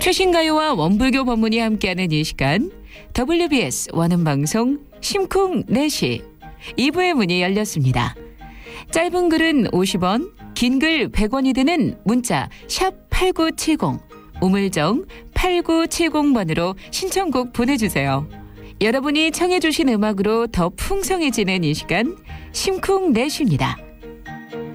최신 가요와 원불교 법문이 함께하는 이 시간 WBS 원음방송 심쿵4시 2부의 문이 열렸습니다. 짧은 글은 50원, 긴 글 100원이 드는 문자 샵 8970, 우물정 8970번으로 신청곡 보내주세요. 여러분이 청해 주신 음악으로 더 풍성해지는 이 시간 심쿵4시입니다.